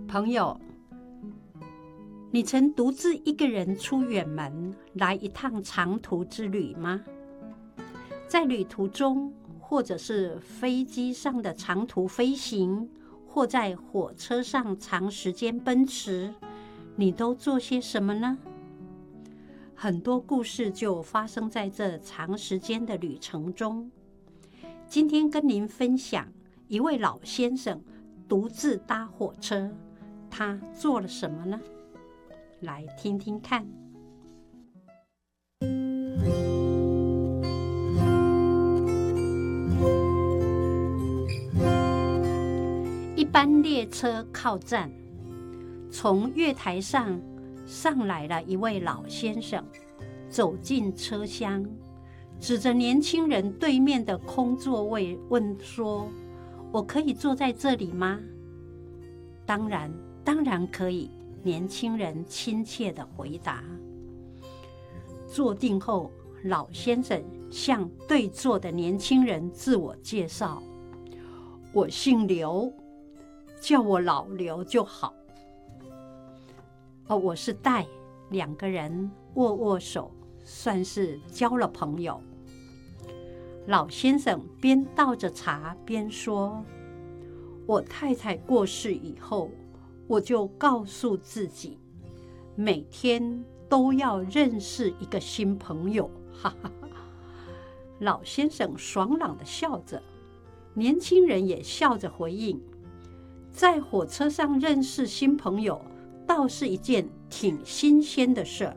朋友，你曾独自一个人出远门，来一趟长途之旅吗？在旅途中，或者是飞机上的长途飞行，或在火车上长时间奔驰，你都做些什么呢？很多故事就发生在这长时间的旅程中。今天跟您分享一位老先生独自搭火车，他做了什么呢？来听听看。一班列车靠站，从月台上来了一位老先生，走进车厢，指着年轻人对面的空座位问说：“我可以坐在这里吗？”“当然可以。”年轻人亲切地回答。坐定后，老先生向对座的年轻人自我介绍：“我姓刘，叫我老刘就好。”“我是戴。”两个人握手，算是交了朋友。老先生边倒着茶边说：“我太太过世以后，我就告诉自己，每天都要认识一个新朋友。”哈哈哈！老先生爽朗地笑着，年轻人也笑着回应：“在火车上认识新朋友，倒是一件挺新鲜的事儿。”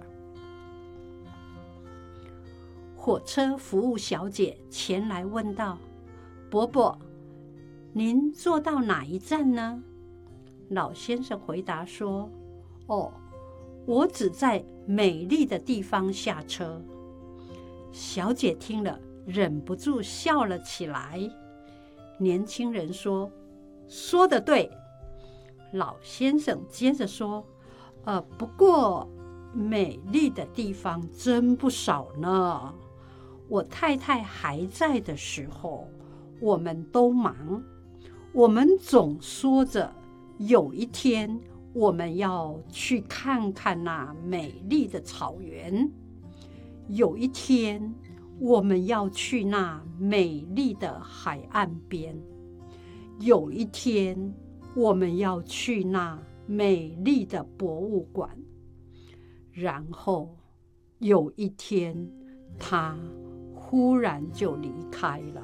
火车服务小姐前来问道：“伯伯，您坐到哪一站呢？”老先生回答说：“哦，我只在美丽的地方下车。”小姐听了，忍不住笑了起来。年轻人说：“说得对。”老先生接着说：“不过美丽的地方真不少呢。我太太还在的时候，我们都忙，我们总说着有一天我们要去看看那美丽的草原，有一天我们要去那美丽的海岸边，有一天我们要去那美丽的博物馆，然后有一天他忽然就离开了。”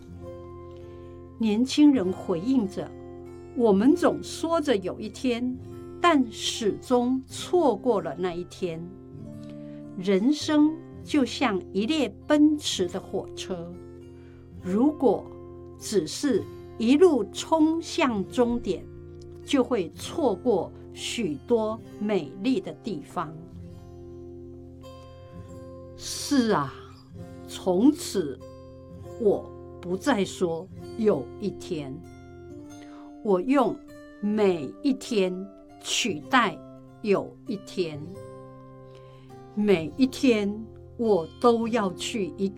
年轻人回应着：“我们总说着有一天，但始终错过了那一天。人生就像一列奔驰的火车，如果只是一路冲向终点，就会错过许多美丽的地方。”是啊，从此我不再说有一天，我用每一天取代有一天。每一天我都要去一个